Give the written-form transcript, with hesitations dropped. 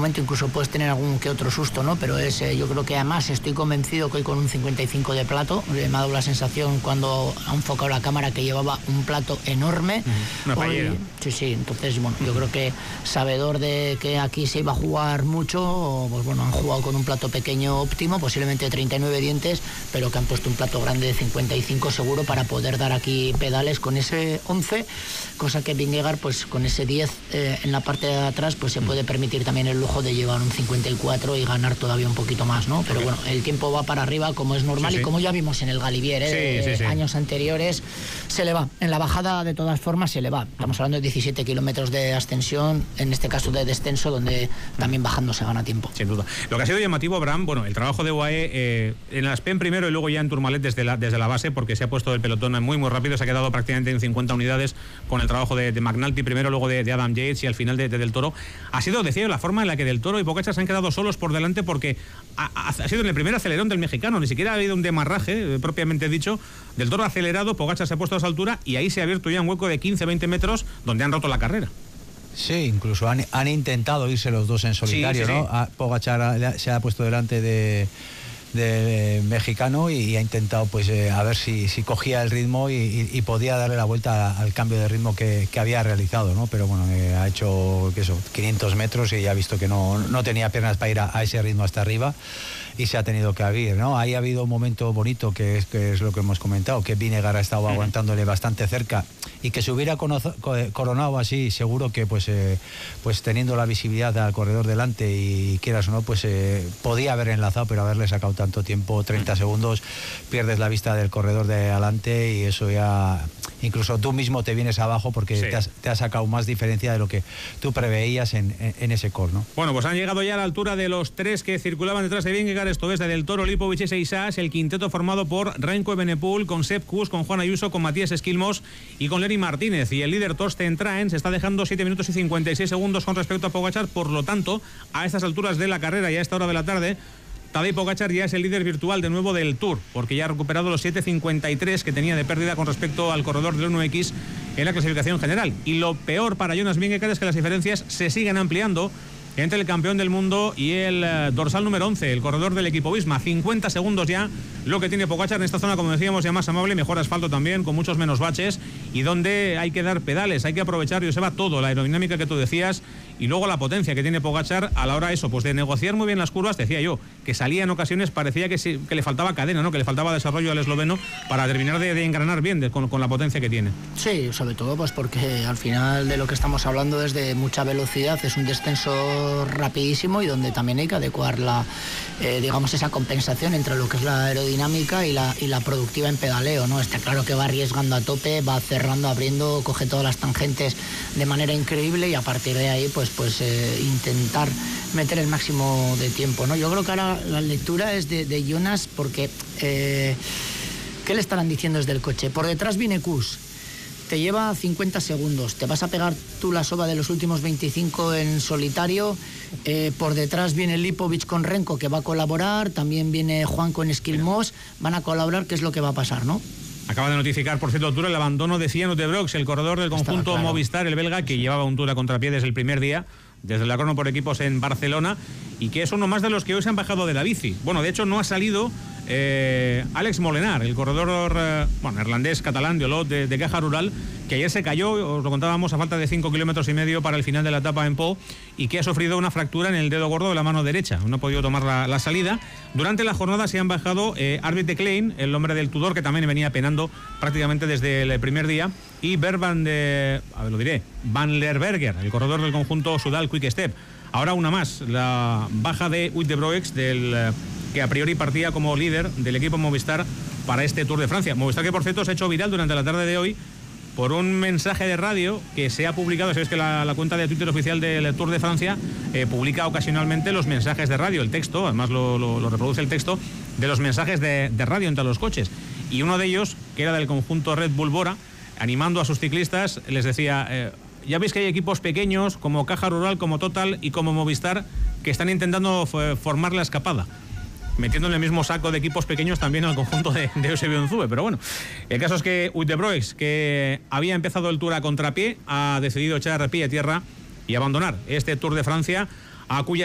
momento incluso puedes tener algún que otro susto, ¿no? Pero yo creo que además estoy convencido que hoy con un 55 de plato, me ha dado la sensación cuando ha enfocado la cámara que llevaba un plato enorme. Una paellera. Sí, entonces, bueno, yo creo que sabedor de que aquí se iba a jugar mucho, pues bueno, han jugado con un plato pequeño óptimo, posiblemente de 39 dientes, pero que han puesto un plato grande de 55 seguro para poder dar aquí pedales con ese 11, cosa que Vingegaard, pues con ese 10 en la parte de atrás, pues se puede permitir también el lujo de llevar un 54 y ganar todavía un poquito más, ¿no? Pero bueno, el tiempo va para arriba como es normal, y como ya vimos en el Galibier, años anteriores, se le va. En la bajada, de todas formas, se le va. Estamos hablando de 17 kilómetros de ascensión, en este caso de descenso, donde también bajando se gana tiempo. Sin duda. Lo que ha sido llamativo, Abraham, bueno, el trabajo de UAE en Aspen primero y luego ya en Tourmalet desde la base, porque se ha puesto el pelotón muy rápido, se ha quedado prácticamente en 50 unidades con el trabajo de McNulty primero, luego de Adam Yates y al final de Del Toro. Ha sido, decía yo, la forma en la que Del Toro y Pogačar se han quedado solos por delante, porque ha sido en el primer acelerón del mexicano, ni siquiera ha habido un demarraje propiamente dicho. Del Toro ha acelerado, Pogačar se ha puesto a esa altura y ahí se ha abierto ya un hueco de 15-20 metros donde han roto la carrera. Sí, incluso han intentado irse los dos en solitario, ¿no? Pogačar se ha puesto delante de mexicano y ha intentado pues a ver si cogía el ritmo y podía darle la vuelta al cambio de ritmo que había realizado, ¿no? Pero bueno, ha hecho 500 metros y ya ha visto que no tenía piernas para ir a ese ritmo hasta arriba y se ha tenido que abrir, ¿no? Ahí ha habido un momento bonito que es lo que hemos comentado, que Vingegaard ha estado aguantándole bastante cerca y que se hubiera coronado así, seguro que pues teniendo la visibilidad al corredor delante y quieras o no, pues podía haber enlazado, pero haberle sacado tanto tiempo, 30 segundos, pierdes la vista del corredor de adelante y eso ya, incluso tú mismo te vienes abajo porque te has sacado más diferencia de lo que tú preveías en ese call, ¿no? Bueno, pues han llegado ya a la altura de los tres que circulaban detrás de Vingegaard, esto es de Del Toro, Lipovic y Seixas, el quinteto formado por Remco Evenepoel, con Sepp Kuss, con Juan Ayuso, con Matías Esquilmos y con Lenny Martínez, y el líder Torsten Traen se está dejando 7 minutos y 56 segundos con respecto a Pogačar. Por lo tanto, a estas alturas de la carrera y a esta hora de la tarde, Tadej Pogačar ya es el líder virtual de nuevo del Tour, porque ya ha recuperado los 7.53 que tenía de pérdida con respecto al corredor del 1X en la clasificación general. Y lo peor para Jonas Vingegaard es que las diferencias se siguen ampliando entre el campeón del mundo y el dorsal número 11, el corredor del equipo Visma. 50 segundos ya lo que tiene Pogačar en esta zona, como decíamos, ya más amable, mejor asfalto también, con muchos menos baches, y donde hay que dar pedales, hay que aprovechar, Joseba, todo, la aerodinámica que tú decías, y luego la potencia que tiene Pogačar a la hora pues de negociar muy bien las curvas. Decía yo que salía en ocasiones, parecía que le faltaba cadena, ¿no? Que le faltaba desarrollo al esloveno para terminar de engranar bien con la potencia que tiene. Sí, sobre todo pues porque al final de lo que estamos hablando es de mucha velocidad, es un descenso rapidísimo y donde también hay que adecuar digamos esa compensación entre lo que es la aerodinámica y la productiva en pedaleo, ¿no? Está claro que va arriesgando a tope, va cerrando, abriendo, coge todas las tangentes de manera increíble y a partir de ahí pues intentar meter el máximo de tiempo, ¿no? Yo creo que ahora la lectura es de Jonas, porque ¿qué le estarán diciendo desde el coche? Por detrás viene Kuss, te lleva 50 segundos, te vas a pegar tú la soba de los últimos 25 en solitario, por detrás viene Lipovic con Remco, que va a colaborar, también viene Juan con Esquilmos, van a colaborar, ¿qué es lo que va a pasar, no? Acaba de notificar, por cierto, altura, el abandono de Cian Uttebroeks, el corredor del conjunto claro. Movistar, el belga, que llevaba un Tour a contrapié desde el primer día, desde la crono por equipos en Barcelona, y que es uno más de los que hoy se han bajado de la bici. Bueno, de hecho no ha salido Alex Molenar, el corredor neerlandés, catalán, de Olot, de Caja Rural, que ayer se cayó, os lo contábamos, a falta de 5,5 kilómetros para el final de la etapa en Po, y que ha sufrido una fractura en el dedo gordo de la mano derecha. No ha podido tomar la salida. Durante la jornada se han bajado Arvid de Klein, el hombre del Tudor, que también venía penando prácticamente desde el primer día, y Van Lerberger, el corredor del conjunto Sudal Quick Step. Ahora una más, la baja de Uttebroeks, que a priori partía como líder del equipo Movistar para este Tour de Francia. Movistar, que por cierto se ha hecho viral durante la tarde de hoy por un mensaje de radio que se ha publicado. Sabéis que la cuenta de Twitter oficial del Tour de Francia publica ocasionalmente los mensajes de radio, el texto, además lo reproduce el texto de los mensajes de radio entre los coches. Y uno de ellos, que era del conjunto Red Bull Bora, animando a sus ciclistas, les decía... ya veis que hay equipos pequeños como Caja Rural, como Total y como Movistar que están intentando formar la escapada, metiendo en el mismo saco de equipos pequeños también al conjunto de Eusebio Unzue. Pero bueno, el caso es que Uttebroeks, que había empezado el Tour a contrapié, ha decidido echar pie a tierra y abandonar este Tour de Francia, a cuya